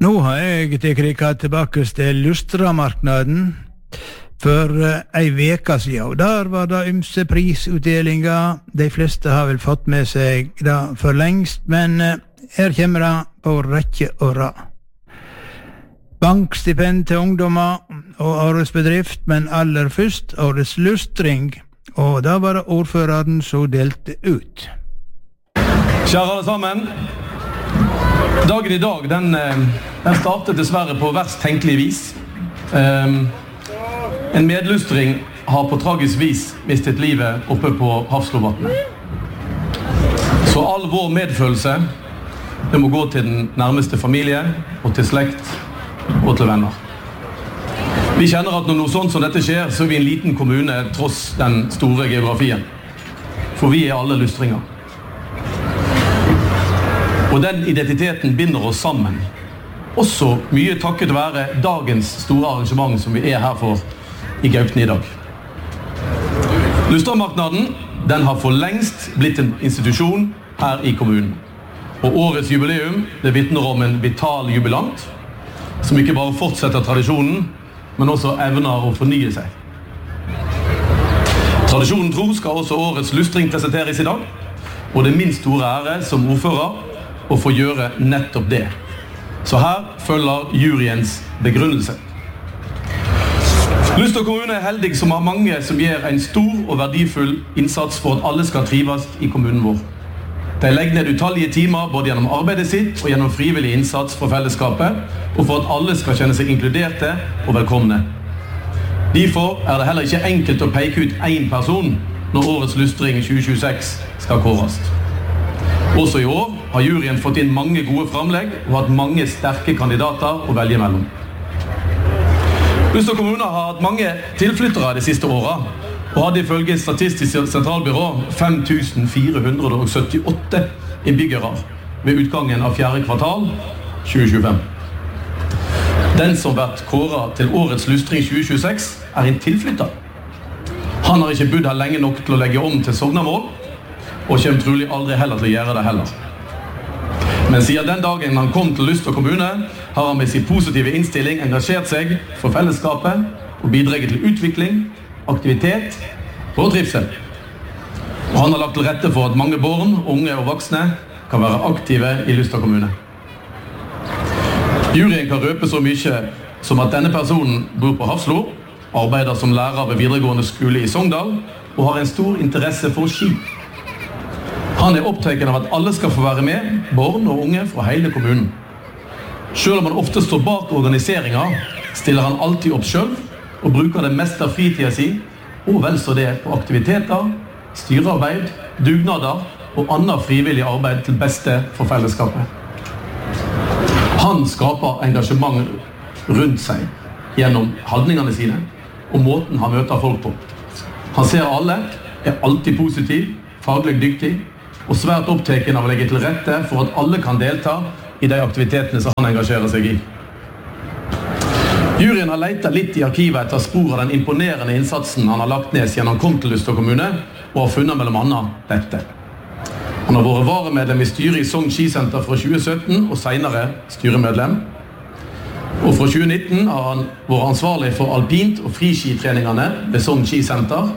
Nå har jeg tikket tilbake til Lustramarknaden for ei veka siden, og der var det ymse prisutdelinger. De fleste har vel fått med seg det for lengst, men her kommer det på rekke og rad. Bankstipend til ungdommer og årets bedrift, men aller først årets lustring, og da var det ordføreren som delte ut. Kjære alle sammen, dagen i dag, den startet dessverre på verst tenkelig vis. En medlustring har på tragisk vis mistet livet oppe på Hafslovatnet. Så all vår medfølelse, det må gå til den nærmeste familie, og til slekt, og til venner. Vi kjenner at når noe sånt som dette skjer, så er vi en liten kommune tross den store geografien. For vi er alle lustringer. Og den identiteten binder oss sammen. Også mye takket være dagens store arrangement som vi er her for i Gaupne i dag. Lustramarknaden, den har for lengst blitt en institusjon her i kommunen. Og årets jubileum, det vitner om en vital jubilant, som ikke bare fortsetter tradisjonen, men også evner å fornye seg. Tradisjonen tro skal også årets lustring presenteres i dag, og det er min store ære som ordfører å få gjøre nettopp det. Så her følger juryens begrunnelse. Luster kommune er heldig som har mange som gjør en stor og verdifull innsats for at alle skal trives i kommunen vår. De legger ned utallige timer både gjennom arbeidet sitt og gjennom frivillig innsats for fellesskapet, og for at alle skal kjenne seg inkluderte og velkomne. Derfor er det heller ikke enkelt å peke ut én person når årets lustring 2026 skal kåres. Også i år har juryen fått inn mange gode framlegg og hatt mange sterke kandidater å velge mellom. Luster kommune har hatt mange tilflyttere de siste årene, og hadde ifølge Statistisk sentralbyrå 5478 innbyggere ved utgangen av 4. kvartal 2025. Den som vært kåret til årets lustring 2026 er en tilflytter. Han har ikke bodd her lenge nok til å legge om til sognamål, og kommer trolig aldri heller til å gjøre det heller. Men siden den dagen han kom til Luster kommune, har han med sin positive innstilling engasjert seg for fellesskapet og bidraget til utvikling, aktivitet og trivsel. Og han har lagt til rette for at mange barn, unge og voksne kan være aktive i Luster kommune. Juryen kan røpe så mye som at denne personen bor på Hafslo, arbeider som lærer ved videregående skole i Sogndal og har en stor interesse for ski. Han er opptatt av at alle skal få være med, barn og unge fra hele kommunen. Selv om han ofte står bak organiseringen, stiller han alltid opp selv og bruker det meste av fritiden sin, og vel så det på aktiviteter, styrearbeid, dugnader og annet frivillig arbeid til beste for fellesskapet. Han skaper engasjement rundt seg gjennom holdningene sine og måten han møter folk på. Han ser alle, er alltid positiv, faglig dyktig og svært opptatt av å legge til rette for at alle kan delta i de aktivitetene som han engasjerer seg i. Juryen har letet litt i arkivet etter spor av den imponerende innsatsen han har lagt ned siden han kom til Luster kommune, og har funnet mellom annet dette. Han har vært varemedlem i styret i Sogn Skisenter fra 2017 og senere styremedlem. Og fra 2019 har han vært ansvarlig for alpint- og friskitreningene ved Sogn Skisenter.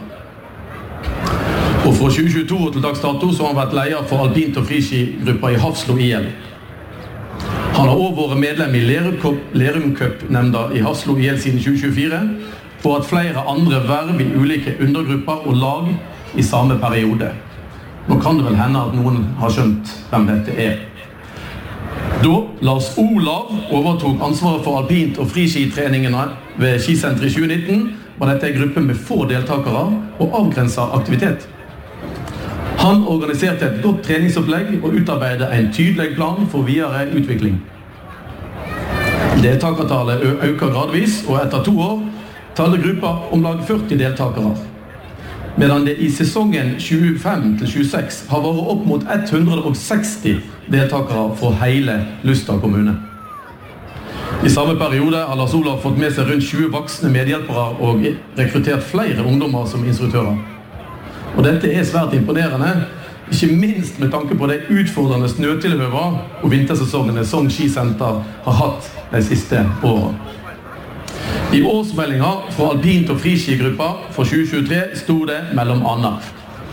Og fra 2022 til dags dato så har han vært leder for alpint- og friskigruppa i Hafslo IL. Han har også vært medlem i Lerum Cup-nemnda i Hafslo IL siden 2024, og hatt flere andre verv i ulike undergrupper og lag i samme periode. Nå kan det vel hende at noen har skjønt hvem dette er. Da Lars Olav overtok ansvaret for alpint- og friskitreningene ved skisenteret i 2019, var dette en gruppe med få deltakere og avgrenset aktivitet. Han organiserte et godt treningsopplegg og utarbeidet en tydelig plan for videre utvikling. Deltakertallet øker gradvis, og etter 2 år talte gruppa om lag 40 deltakere. Medan det i sesongen 25-26 har vært opp mot 160 deltakere fra hele Luster kommune. I samme periode har Lars Olav fått med seg rundt 20 voksne medhjelpere og rekruttert flere ungdommer som instruktører. Og dette er svært imponerende, ikke minst med tanke på de utfordrende snøtilhøver og vintersesongene Sogn skisenter har hatt de siste årene. I årsmeldingen fra Alpint- og friskigruppa for 2023 stod det mellom annet: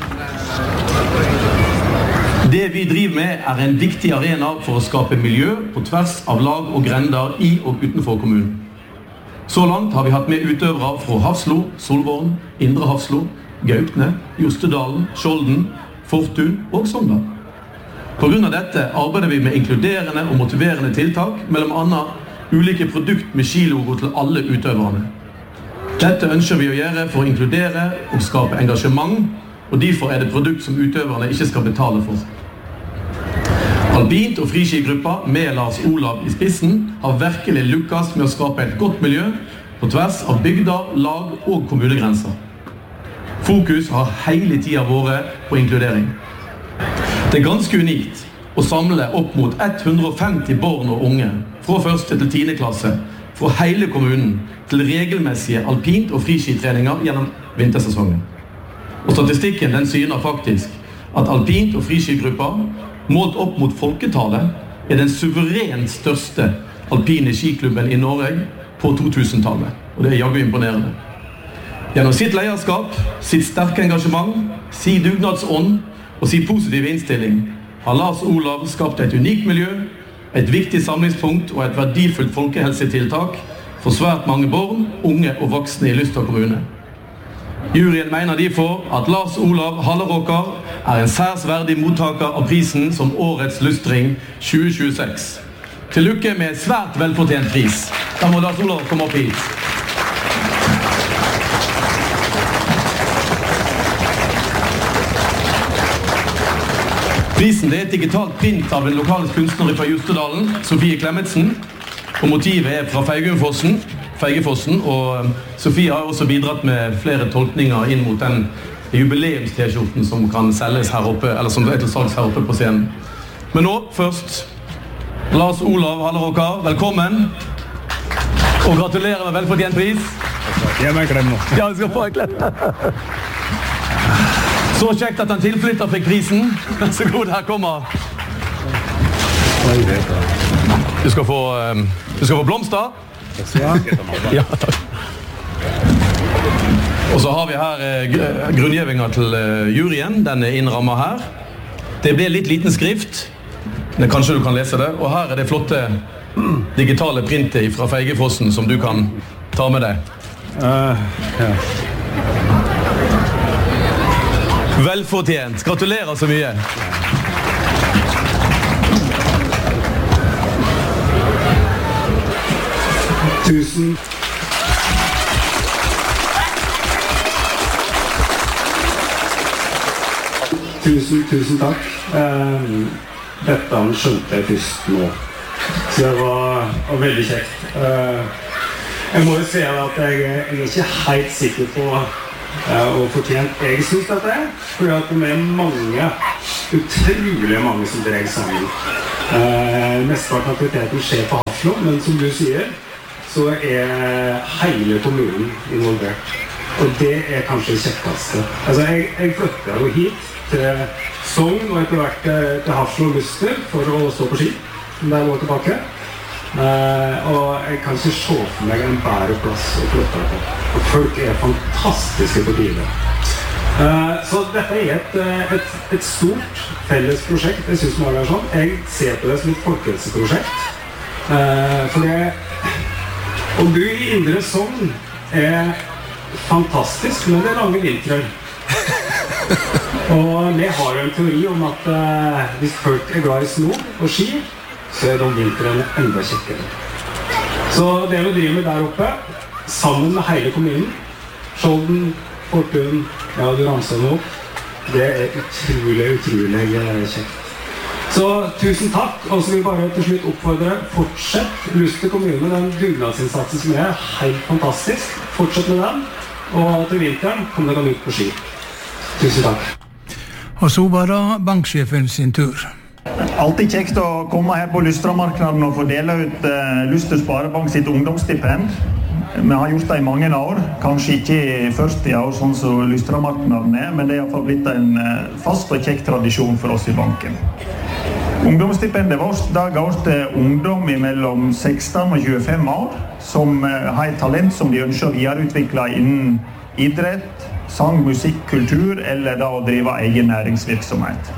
det vi driver med en viktig arena for å skape miljø på tvers av lag og grender i og utenfor kommunen. Så langt har vi hatt med utøvere fra Hafslo, Solvorn, Indre Hafslo, Gaupne, Jostedalen, Skjolden, Fortun og Sogndal. På grunn av dette arbeider vi med inkluderende og motiverende tiltak, mellom annet ulike produkt med skilogo til alle utøverne. Dette ønsker vi å gjøre for å inkludere og skape engasjement, og derfor det produkt som utøverne ikke skal betale for. Alpint- og friskigruppa med Lars Olav i spissen har virkelig lykkes med å skape et godt miljø på tvers av bygder, lag og kommunegrenser. Fokus har hele tiden vært på inkludering. Det ganske unikt å samle opp mot 150 barn og unge fra 1. til 10. klasse fra hele kommunen til regelmessige alpint- og friskitreninger gjennom vintersesongen. Og statistikken den syner faktisk at alpint- og friskigruppa målt opp mot folketallet den suverent største alpine skiklubben i Norge på 2000-tallet. Og det jaggu imponerende. Gjennom sitt lederskap, sitt sterke engasjement, sin dugnadsånd og sin positive innstilling har Lars Olav skapt et unikt miljø, et viktig samlingspunkt og et verdifullt folkehelsetiltak for svært mange barn, unge og voksne i Lystra kommune. Juryen mener derfor at Lars Olav Halleråker en særs verdig mottaker av prisen som Årets Lystring 2026. Til lykke med et svært velfortjent pris. Da må Lars Olav komme opp hit. Prisen et digitalt print av en lokal kunstner fra Jostedalen, Sofie Klemetsen, og motivet fra Feigefossen, og Sofie har også bidratt med flere tolkninger inn mot den jubileums-t-skjorten som kan selges her oppe, eller som til salgs her oppe på scenen. Men nå, først, Lars Olav Halleråker, velkommen, og gratulerer med velfortjent pris. Gi meg en klem nå. Ja, jeg skal få en klem. Så kjekt at en tilflytter fikk prisen. Så god, her kommer. Du skal få blomster. Ja, takk. Og så har vi her grunngjevinga til juryen. Den innrammet her. Det blir litt liten skrift. Men kanskje du kan lese det. Og her det flotte digitale printet fra Feigefossen som du kan ta med deg. Ja. Velfortjent. Gratulerer så mye. Tusen takk. Dette skjønte jeg først nå. Så det var veldig kjekt. Jeg må jo si at jeg ikke helt sikker på og fortjent jeg synes dette fordi at det mange, utrolig mange som dreier sammen. Mesteparten av aktiviteten skjer på Hafslo, men som du sier, så hele kommunen involvert. Og det kanskje det kjekkeste. Altså, jeg flyttet jo hit til Sogn og etter hvert til Hafslo og Luster for å stå på ski, som der går tilbake. Og jeg kan ikke se for meg en bedre plass å flytte på. Og folk fantastiske på bilen. Så dette et stort felles prosjekt, jeg synes det sånn. Jeg ser på det som et folkehelseprosjekt. For å bo i Indre Sogn fantastisk, men det lange vintrer. Og vi har jo en teori om at hvis folk glad i sno og ski, så de vintrene enda kjekkere. Så det vi driver med der oppe, sammen med hele kommunen, Skjolden, Fortun, ja, du ramser nå opp, det utrolig kjekt. Så tusen takk, og så vil jeg bare til slutt oppfordre, fortsett Luster kommune, den dugnadsinnsatsen som helt fantastisk. Fortsett med den, og til vinteren kommer dere ut på ski. Tusen takk. Og så var det banksjefen sin tur. Alltid kjekt å komme her på Lystramarknaden og få dele ut Luster Sparebank sitt ungdomsstipend. Vi har gjort det i mange år, kanskje ikke i 40 år, sånn som Lystramarknaden men det har i hvert fall blitt en fast og kjekk tradisjon for oss i banken. Ungdomsstipendet vårt da går til ungdom mellom 16 og 25 år, som har et talent som de ønsker å videreutvikle innen idrett, sang, musikk, kultur, eller da å drive egen næringsvirksomhet.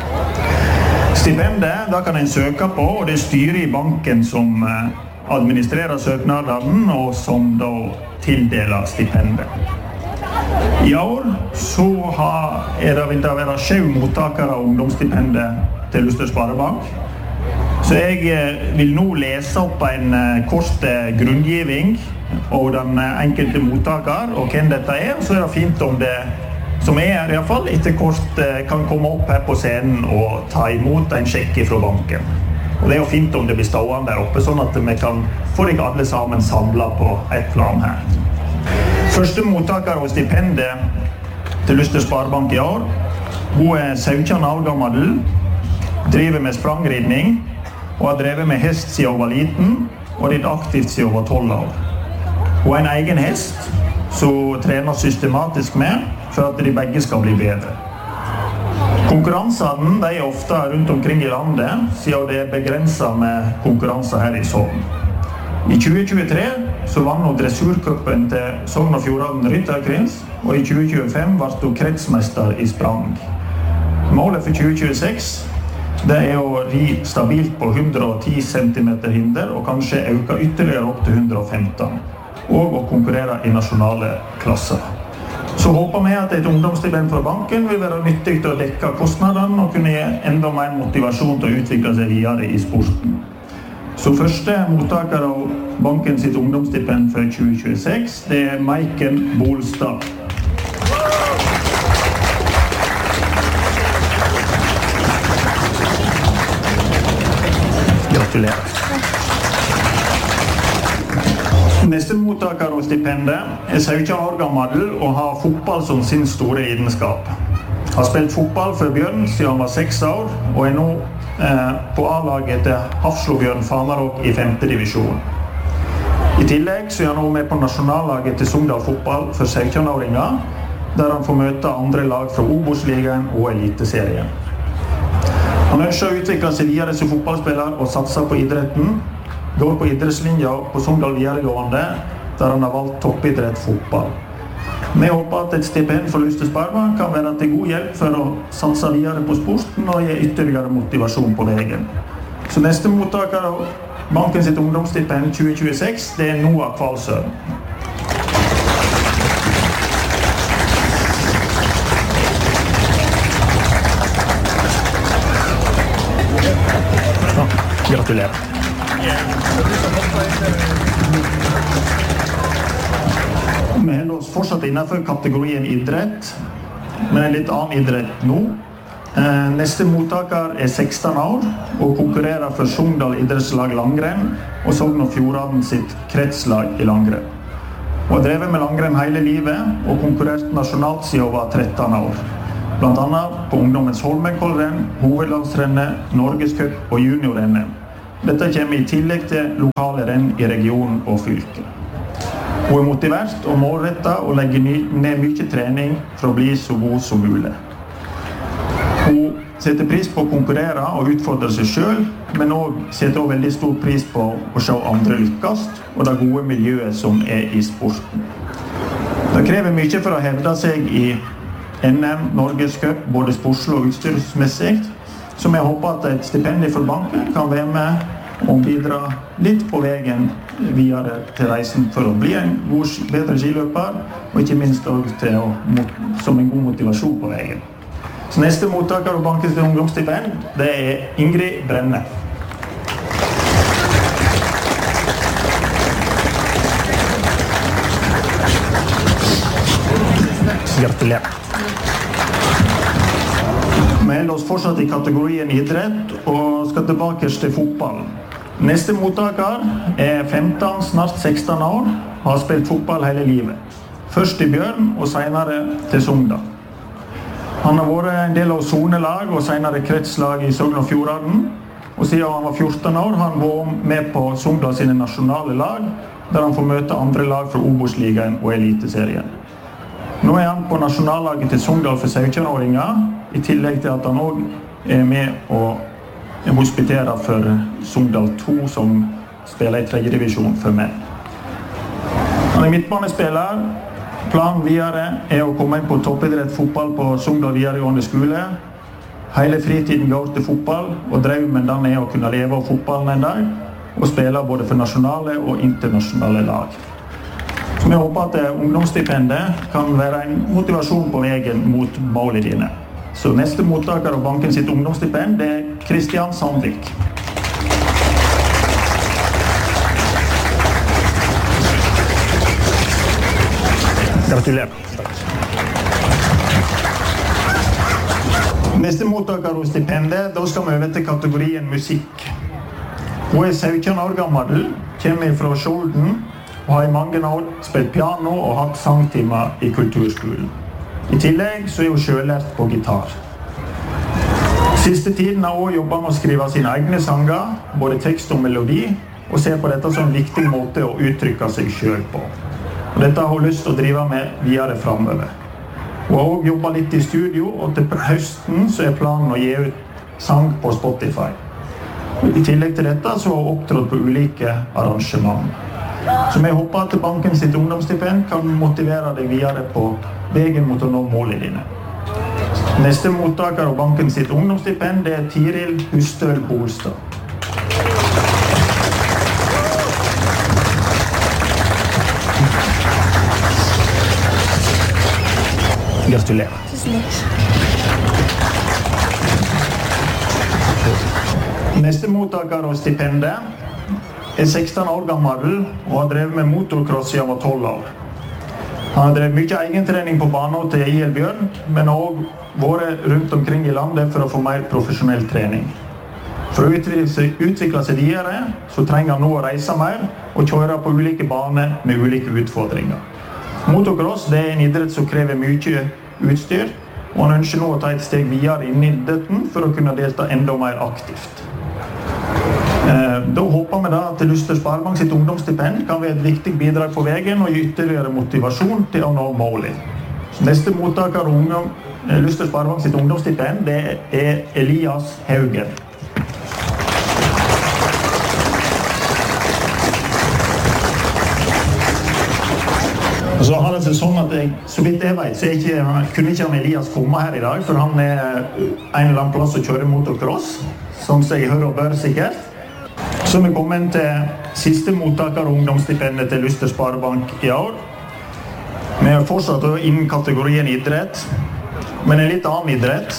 Stipendet da kan en søke på, og det styrer i banken som administrerer søknaden, og som da tildeler stipendet. I år så vil det være 7 mottakere av ungdomsstipendet til Luster Sparebank. Så jeg vil nå lese opp en kort grunngiving av den enkelte mottaker, og hvem dette så det fint om det, som i hvert fall, etter kort kan komme opp her på scenen og ta imot en sjekk fra banken. Og det jo fint om det blir stående der oppe, sånn at vi kan få dere alle sammen samlet på et plan her. Første mottaker av stipendet til Luster Sparebank i år, hun 17 år gammel, driver med sprangridning, og har drevet med hest siden hun var liten, og litt aktivt siden hun var 12 år. Hun har en egen hest, som hun trener systematisk med, for at de begge skal bli bedre. Konkurransene de ofte rundt omkring i landet, siden det begrenset med konkurranser her i Sogn. I 2023 så vann hun dressurcupen til Sogn og Fjordane Rytterkrins, og i 2025 ble hun kretsmester i sprang. Målet for 2026 det å ri stabilt på 110 cm hinder, og kanskje øke ytterligere opp til 115, og å konkurrere i nasjonale klasser. Så håper vi at et ungdomsstipend fra banken vil være nyttig til å dekke kostnadene og kunne gi enda mer motivasjon til å utvikle seg videre i sporten. Så første mottaker av banken sitt ungdomsstipend for 2026, det Maiken Bolstad. Gratulerer. Neste mottaker av stipendet 17 år gammel og har fotball som sin store lidenskap. Har spilt fotball for Bjørn siden han var 6 år, og nå på A-laget til Hafslobjørn Fanaråk i 5. divisjon. I tillegg så han nå med på nasjonallaget til Sogndal fotball for 16-åringer, der han får møte andre lag fra Obos-ligaen og Eliteserien. Han ønsker å utvikle seg videre som fotballspiller og satse på idretten, går på idrettslinja på Sogndal videregående, der han har valgt toppidrett fotball. Vi håper at et stipend for Luster Sparebank kan være til god hjelp for å satse videre på sporten og gi ytterligere motivasjon på veien. Så neste mottaker av banken sitt ungdomsstipend 2026, det Noah Kvalsøen. Gratulerer. Vi holder oss fortsatt innenfor kategorien idrett, men en litt annen idrett nå. Neste mottaker 16 år og konkurrerer for Sogndal idrettslag langrenn og Sogn og Fjordane sitt kretslag i langrenn. Hun har drevet med langrenn hele livet og konkurrert nasjonalt siden hun var 13 år. Blant annet på ungdommens Holmenkollrenn, hovedlandsrennet, Norgescup og juniorrennet. Dette kommer i tillegg til lokale renn i regionen og fylket. Hun er motivert og målrettet og legger ned mye trening for å bli så god som mulig. Hun setter pris på å konkurrere og utfordre seg selv, men også setter også veldig stor pris på å se andre lykkes og det gode miljøet som i sporten. Det krever mye for å hevde seg i NM, Norgescup, både sportslig og utstyrsmessig, så jeg håper at et stipend fra banken kan være med og bidra litt på veien videre til reisen for å bli en god, bedre skiløper, og ikke minst også som en god motivasjon på veien. Så neste mottaker av bankens ungdomsstipend, det Ingrid Brenne. Gratulerer. Vi holder oss fortsatt i kategorien idrett og skal tilbake til fotball. Neste mottaker 15, snart 16 år, og har spilt fotball hele livet. Først i Bjørn og senere til Sogndal. Han har vært en del av sonelag og senere kretslag i Sogn og Fjordane, og siden han var 14 år har han vært med på Sogndal sine nasjonale lag der han får møte andre lag fra Obos-ligaen og Eliteserien. Nå han på nasjonallaget til Sogndal for 17-åringer, i tillegg til at han også med og hospiterer for Sogndal 2, som spiller i 3. divisjon for menn. Han midtbanespiller. Planen videre å komme inn på toppidrett fotball på Sogndal videregående skole. Hele fritiden går til fotball, og drømmen den å kunne leve av fotballen en dag, og spille både for nasjonale og internasjonale lag. Så vi håper at ungdomsstipendet kan være en motivasjon på veien mot målet dine. Så neste mottaker av banken sitt ungdomsstipend det Kristian Sandvik. Gratulerer. Neste mottaker av stipendet, da skal vi over til kategorien musikk. Hun 17 år gammel, kommer fra Skjolden og har i mange år spilt piano og hatt sangtimer i kulturskolen. I tillegg så hun selvlært på gitar. Siste tiden har hun jobbet med å skrive sine egne sanger, både tekst og melodi, og ser på dette som en viktig måte å uttrykke seg selv på. Og dette har hun lyst til å drive med videre fremover. Hun har også jobbet litt i studio, og til høsten så planen å gi ut sang på Spotify. I tillegg til dette så har hun opptrådt på ulike arrangement. Så vi håper at banken sitt ungdomsstipend kan motivere deg videre på veien mot å nå målene dine. Neste mottaker av banken sitt ungdomsstipend det Tiril Hustøl Bolstad. Gratulerer. Neste mottaker av stipendet 16 år gammel og har drevet med motocross siden han var 12 år. Han har drevet mye egentrening på banen til IL Bjørn, men har også vært rundt omkring i landet for å få mer profesjonell trening. For å utvikle seg videre, så trenger han nå å reise mer og kjøre på ulike baner med ulike utfordringer. Motocross det en idrett som krever mye utstyr, og han ønsker nå å ta et steg videre inn i idretten for å kunne delta enda mer aktivt. Da håper vi at Luster Sparebank sitt ungdomsstipend kan være et viktig bidrag på veien og gi ytterligere motivasjon til å nå målet. Neste mottaker av Luster Sparebank sitt ungdomsstipend det Elias Haugen. Så har det seg sånn at så vidt jeg vet, så kunne ikke Elias komme her i dag, for han en eller annen plass å kjøre motocross, som jeg hører og bør sikkert. Så vi kommer inn til siste mottaker av ungdomsstipendet til Luster Sparebank i år. Vi har fortsatt innen kategorien idrett, men en litt annen idrett.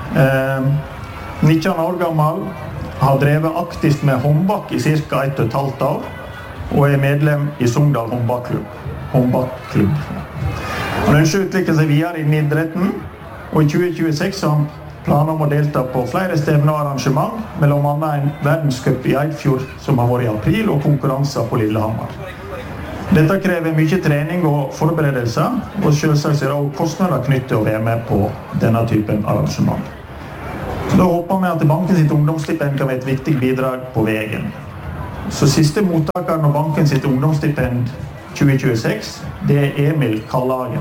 19 år gammel, har drevet aktivt med håndbak i ca. 1,5 år, og medlem i Sogndal håndbakklubb. Han ønsker å utvikle seg videre innen idretten, og i 2026 har han planer om å delta på flere stevner og arrangement, mellom annet en verdenscup i Eidfjord som har vært i april, og konkurranser på Lillehammer. Dette krever mye trening og forberedelser, og selvsagt er det også kostnader knyttet til å være med på denne typen arrangement. Så da håper vi at banken sitt ungdomsstipend kan være et viktig bidrag på veien. Så siste mottakeren av banken sitt ungdomsstipend 2026, det Emil Kallagen.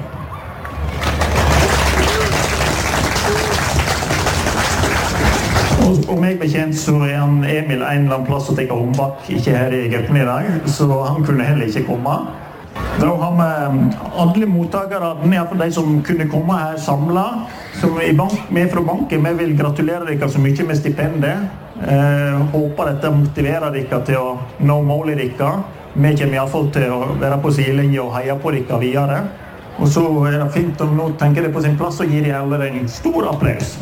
Og meg bekjent så han Emil en eller annen plass å tenke håndbak, ikke her i gruppen i dag, så han kunne heller ikke komme. Da har vi alle mottakere, i hvert fall de som kunne komme her samlet, som vi fra banken, vi vil gratulere dere så mye med stipendet. Håper dette motiverer dere til å nå målet dere. Vi kommer i hvert fall til å være på sidelinje og heie på dere videre. Og så er det fint om nå tenker det på sin plass og gir de alle en stor applaus.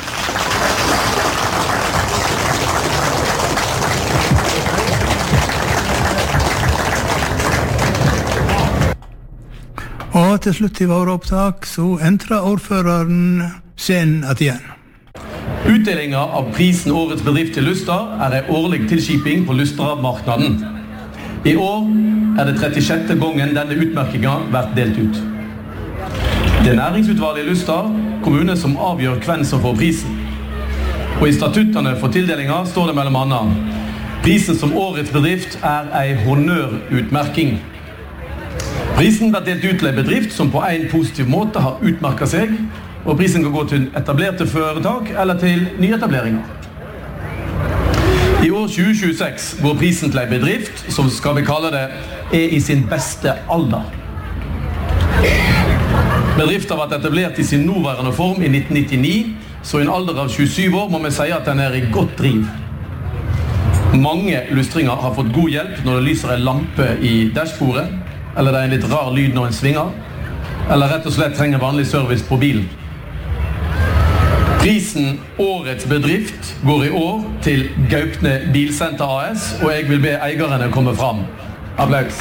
Og til slutt i våre opptak så entrer ordføreren scenen igjen. Utdelinga av prisen Årets bedrift til Luster en årlig tilskiping på Lustermarknaden. I år det 36. gangen denne utmerkingen vært delt ut. Det næringsutvalget i Luster kommune som avgjør hvem som får prisen. Og i statuttene for tildelinga står det mellom annet: Prisen som årets bedrift en honnørutmerking. Prisen blir delt ut til en bedrift som på en positiv måte har utmerket seg, og prisen kan gå til etablerte foretak eller til nyetableringer. I år 2026 går prisen til en bedrift som, skal vi kalle det, i sin beste alder. Bedriften har vært etablert i sin nåværende form i 1999, så i en alder av 27 år må vi si at den i godt driv. Mange lustringer har fått god hjelp når det lyser en lampe i dashbordet, eller det en litt rar lyd når en svinger, eller rett og slett trenger vanlig service på bilen. Prisen Årets bedrift går i år til Gaupne Bilsenter AS, og jeg vil be eierne komme fram. Applaus.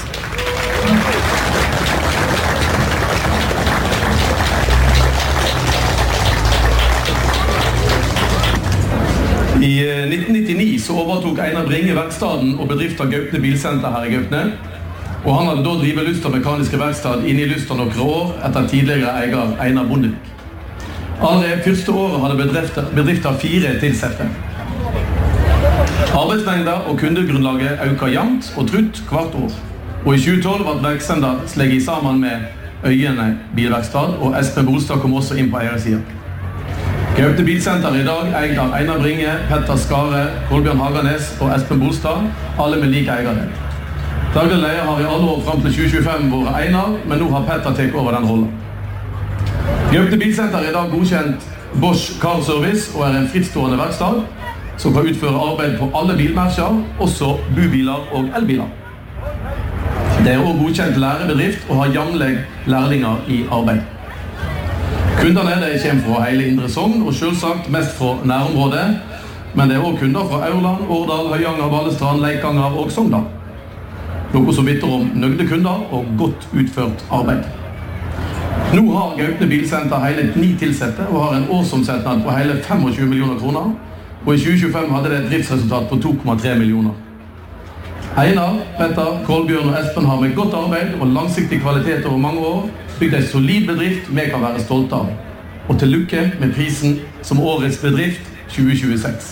I 1999 så overtok Einar Bringe verkstaden og bedriften Gaupne Bilsenter her i Gaupne, og han hadde da drivet Luster Mekaniske Verkstad inne i Luster noen år etter tidligere eier Einar Bondevik. Allerede første året hadde bedriften 4 tilsette. Arbeidsmengder og kundegrunnlaget øker jevnt og trutt hvert år. Og i 2012 var verksteden slegget sammen med Øyene Bilverkstad, og Espen Bolstad kom også inn på eiersiden. Gaupne Bilsenter i dag eid av Einar Bringe, Petter Skare, Kolbjørn Haganes og Espen Bolstad, alle med like eiere. Daglig leder har i alle år frem til 2025 vært Einar, men nå har Petter tatt over den rollen. Gaupne Bilsenter i dag godkjent Bosch Car Service og en frittstående verkstad som kan utføre arbeid på alle bilmerker, også bubiler og elbiler. Det også godkjent lærebedrift og har jevnlig lærlinger i arbeid. Kundene kommer fra hele Indre Sogn og selvsagt mest fra nærområdet, men det også kunder fra Aurland, Årdal, Høyanger, Balestrand, Leikanger og Sogndal. Noe som vitner om nøgde kunder og godt utført arbeid. Nå har Gaupne Bilsenter hele 9 tilsette og har en årsomsetning på hele 25 millioner kroner, og i 2025 hadde det et driftsresultat på 2,3 millioner. Einar, Petter, Kolbjørn og Espen har med godt arbeid og langsiktig kvalitet over mange år bygd en solid bedrift vi kan være stolte av. Og til lykke med prisen som Årets bedrift 2026.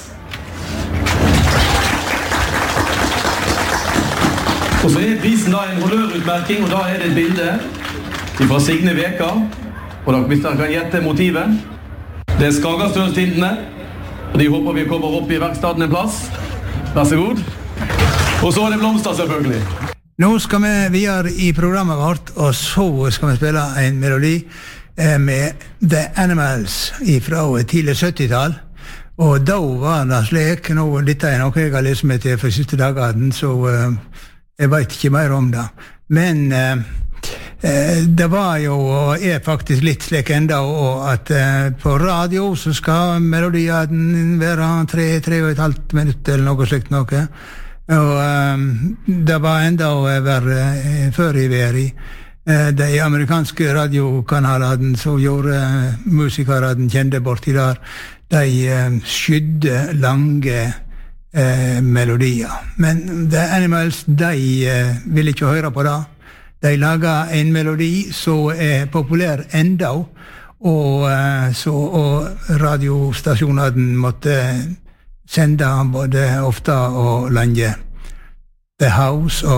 Og så prisen da en honnørutmerking, og da det et bilde fra Signe Veka, og hvis dere kan gjette motivet. Det Skagastølstintene, og de håper vi kommer opp i verkstaden en plass. Vær så god. Og så det blomster selvfølgelig. Nå skal vi videre i programmet vårt, og så skal vi spille en melodi med The Animals fra tidlig 70-tall. Og da var det slik, dette noe jeg har lest meg til for siste dagene, så jeg vet ikke mer om det. Men det var jo, og faktisk litt slik enda, og at på radio så skal melodien være 3,5 minutter eller noe slikt noe. Og det var enda før i veri. De amerikanske radiokanalene som gjorde musikerne kjente borti der, de skydde lange melodier. Men The Animals, de ville ikke høre på det. De laget en melodi som populær enda, og radiostasjonene måtte sende både ofte og lenge. The House of